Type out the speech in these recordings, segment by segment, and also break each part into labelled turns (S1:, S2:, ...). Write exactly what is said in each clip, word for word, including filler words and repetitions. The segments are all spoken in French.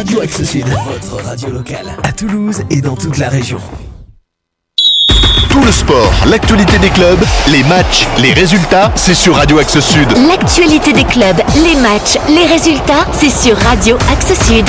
S1: Radio Axe Sud, votre radio locale, à Toulouse et dans toute la région.
S2: Tout le sport, l'actualité des clubs, les matchs, les résultats, c'est sur Radio Axe Sud.
S3: L'actualité des clubs, les matchs, les résultats, c'est sur Radio Axe Sud.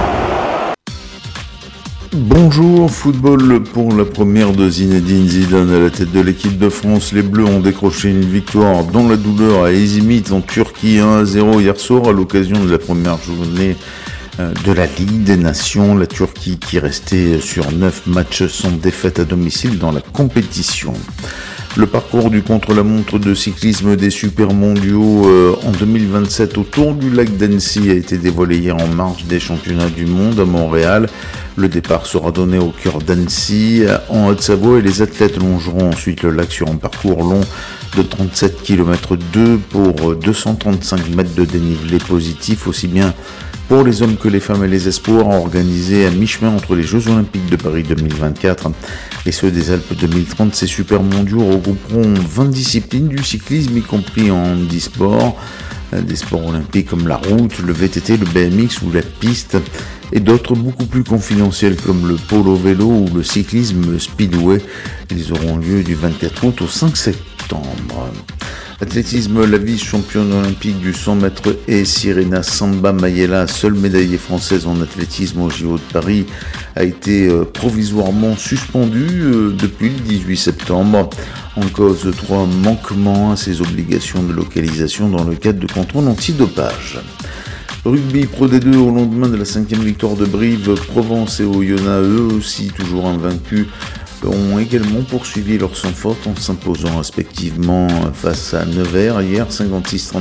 S4: Bonjour, football pour la première de Zinedine Zidane à la tête de l'équipe de France. Les Bleus ont décroché une victoire dans la douleur à Izmit en Turquie un à zéro hier soir à l'occasion de la première journée de la Ligue des Nations. La Turquie qui restait sur neuf matchs sans défaite à domicile dans la compétition. Le parcours du contre-la-montre de cyclisme des super mondiaux euh, en deux mille vingt-sept autour du lac d'Annecy a été dévoilé hier en marge des championnats du monde à Montréal. Le départ sera donné au cœur d'Annecy, en Haute-Savoie, et les athlètes longeront ensuite le lac sur un parcours long de trente-sept virgule deux kilomètres pour deux cent trente-cinq mètres de dénivelé positif, aussi bien pour les hommes que les femmes et les espoirs, organisés à mi-chemin entre les Jeux Olympiques de Paris deux mille vingt-quatre et ceux des Alpes deux mille trente. Ces super mondiaux regrouperont vingt disciplines du cyclisme, y compris en handisport, des sports olympiques comme la route, le V T T, le B M X ou la piste, et d'autres beaucoup plus confidentiels comme le polo vélo ou le cyclisme speedway. Ils auront lieu du vingt-quatre août au cinq septembre. Athlétisme, la vice-championne olympique du cent mètres et Sirena Samba Mayela, seule médaillée française en athlétisme au J O de Paris, a été provisoirement suspendue depuis le dix-huit septembre en cause de trois manquements à ses obligations de localisation dans le cadre de contrôles antidopage. Rugby Pro D deux, au lendemain de la cinquième victoire de Brive, Provence et Oyonnax, eux aussi toujours invaincus, ont également poursuivi leur sans faute en s'imposant respectivement face à Nevers hier cinquante-six trente-quatre